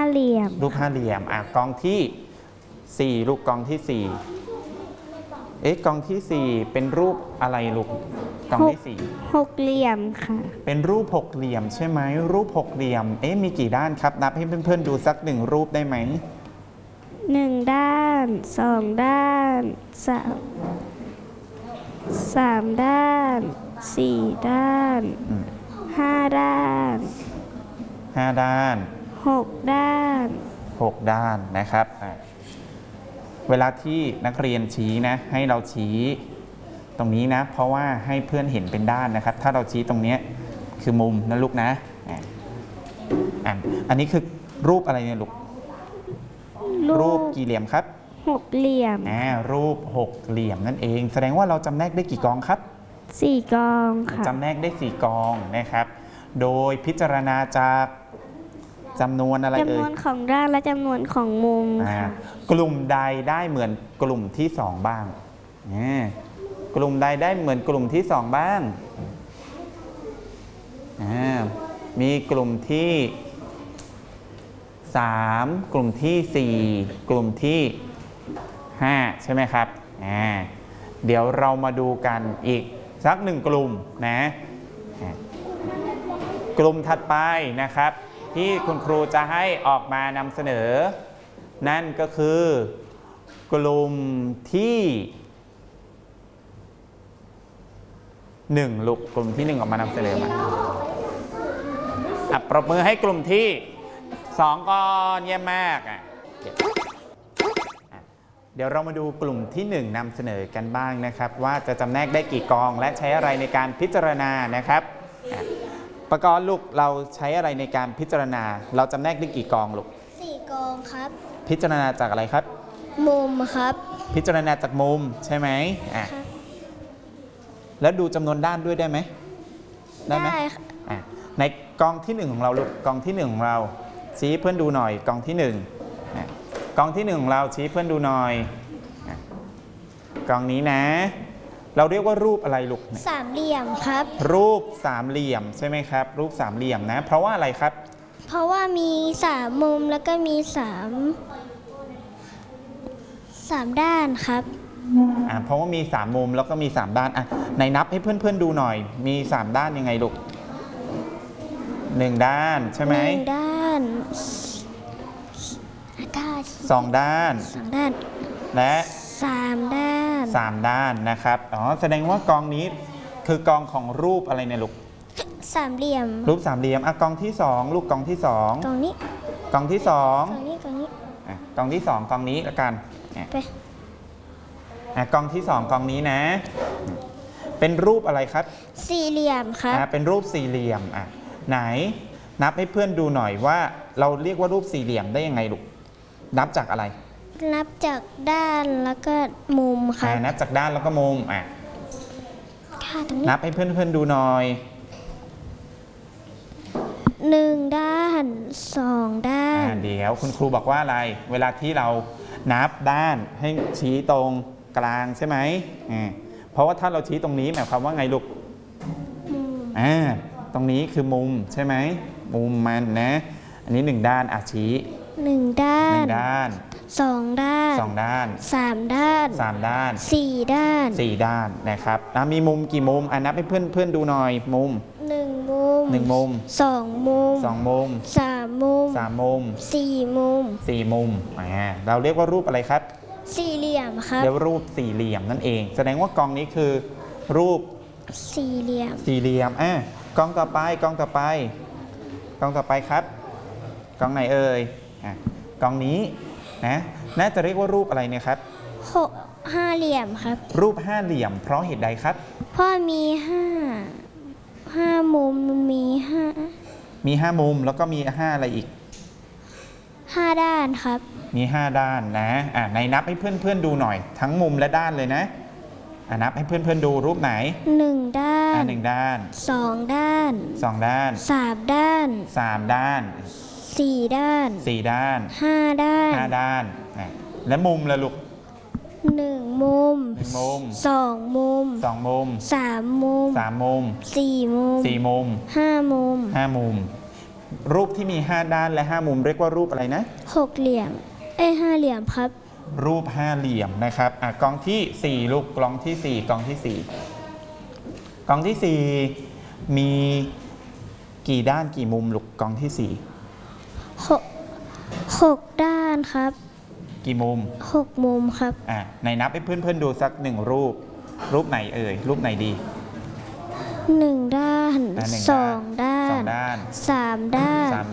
เหลี่ยมรูปห้าเหลี่ยมกองที่ลูกกองที่กองที่เป็นรูปอะไรลูกกองที่หกเหลี่ยมค่ะเป็นรูปหกเหลี่ยมใช่ไหมรูปหกเหลี่ยมมีกี่ด้านครับนับให้เพื่อนๆดูสักหนึ่งรูปได้ไหม 1 ด้าน2 ด้าน3 ด้าน4 ด้าน5 ด้าน 5 ด้าน 6 ด้าน 6 ด้านนะครับเวลาที่นักเรียนชี้นะให้เราชี้ตรงนี้นะเพราะว่าให้เพื่อนเห็นเป็นด้านนะครับถ้าเราชี้ตรงนี้คือมุมนะลูกนะอันนี้คือรูปอะไรเนี่ยลูกรูปกี่เหลี่ยมครับ 6 เหลี่ยมรูป6 เหลี่ยมนั่นเองแสดงว่าเราจำแนกได้กี่กองครับ 4 กองค่ะจำแนกได้4 กองนะครับโดยพิจารณาจากจำนวนอะไรจำนวนของด้านและจำนวนของมุมกลุ่มใดได้เหมือนกลุ่มที่2บ้างกลุ่มใดได้เหมือนกลุ่มที่2บ้างมีกลุ่มที่3กลุ่มที่4กลุ่มที่5ใช่ไหมครับเดี๋ยวเรามาดูกันอีกสัก1 กลุ่มนะกลุ่มถัดไปนะครับที่คุณครูจะให้ออกมานำเสนอนั่นก็คือกลุ่มที่1ลูกกลุ่มที่1ออกมานำเสนอมาปรบมือให้กลุ่มที่2ก่อนเยี่ยมมากเดี๋ยวเรามาดูกลุ่มที่1นำเสนอกันบ้างนะครับว่าจะจำแนกได้กี่กองและใช้อะไรในการพิจารณานะครับประกอบลูกเราใช้อะไรในการพิจารณาเราจำแนกได้กี่กองลูก 4 กองครับพิจารณาจากอะไรครับมุมครับพิจารณาจากมุมใช่ไหมแล้วดูจำนวนด้านด้วยได้ไหมได้ไหมในกองที่1ของเราลูกกองที่1ของเราชี้เพื่อนดูหน่อยกองที่1กองที่1ของเราชี้เพื่อนดูหน่อยกองนี้นะเราเรียกว่ารูปอะไรลูกสามเหลี่ยมครับรูป3 เหลี่ยมใช่ไหมครับรูป3 เหลี่ยมนะเพราะว่าอะไรครับเพราะว่ามี3 มุมแล้วก็มี3 ด้านครับเพราะว่ามี3 มุมแล้วก็มี3 ด้านในนับให้เพื่อนๆดูหน่อยมี3 ด้านยังไงลูก1 ด้านใช่ไหม 1 ด้าน 2 ด้านและ 3 ด้าน 3 ด้านนะครับแสดงว่ากองนี้คือกองของรูปอะไรเนี่ยลูก 3 เหลี่ยมรูป3 เหลี่ยมกองที่2ลูกกองที่2 กองนี้กองที่2 กองนี้กองที่2กองนี้ละกันไปกองที่2กองนี้นะเป็นรูปอะไรครับ 4 เหลี่ยมครับเป็นรูป4 เหลี่ยมไหนนับให้เพื่อนดูหน่อยว่าเราเรียกว่ารูป4 เหลี่ยมได้ยังไงลูกนับจากอะไรนับจากด้านแล้วก็มุมค่ะนับจากด้านแล้วก็มุมนับให้เพื่อนๆดูหน่อย 1 ด้าน2 ด้านเดี๋ยวคุณครูบอกว่าอะไรเวลาที่เรานับด้านให้ชี้ตรงกลางใช่ไหมเพราะว่าถ้าเราชี้ตรงนี้หมายความว่าไงลูกตรงนี้คือมุมใช่ไหมมุมมันนะอันนี้1 ด้านชี้ 1 ด้าน2 ด้าน 2 ด้าน 3 ด้าน 3 ด้าน 4 ด้าน 4 ด้านนะครับมีมุมกี่มุมนับให้เพื่อนดูหน่อยมุม 1 มุม 1 มุม 2 มุม 2 มุม 3 มุม 3 มุม 4 มุม 4 มุมเราเรียกว่ารูปอะไรครับ 4 เหลี่ยมครับเรียกรูป4 เหลี่ยมนั่นเองแสดงว่ากองนี้คือรูป 4 เหลี่ยมกองต่อไปกองต่อไปครับกองไหนเอ่ยกองนี้นะน่าจะเรียกว่ารูปอะไรเนี่ยครับ 5 เหลี่ยมครับรูป5 เหลี่ยมเพราะเหตุใดครับเพราะมี5 มุมมี5 มุมแล้วก็มี5อะไรอีก 5 ด้านครับมี5 ด้านนะในนับให้เพื่อนๆดูหน่อยทั้งมุมและด้านเลยนะนับให้เพื่อนๆดูรูปไหน 1 ด้าน 1 ด้าน 2 ด้าน 2 ด้าน 3 ด้าน 3 ด้าน 4 ด้าน 4 ด้าน 5 ด้าน 5 ด้านและมุมละลูก 1 มุม2 มุม 2 มุม 3 มุม 3 มุม 4 มุม 4 มุม 5 มุม 5 มุมรูปที่มี5ด้านและ5มุมเรียกว่ารูปอะไรนะ 6 เหลี่ยมห้าเหลี่ยมครับรูป5เหลี่ยมนะครับกองที่4ลูกกองที่4กองที่4กองที่4มีกี่ด้านกี่มุมลูกกองที่ 6 ด้านครับ 4กี่มุม 6 มุมครับไหนนับให้เพื่อนๆดูสัก1รูปไหนเอ่ยรูปไหนดี 1 ด้าน 1 2 ด้าน 2 ด้าน 3 ด้าน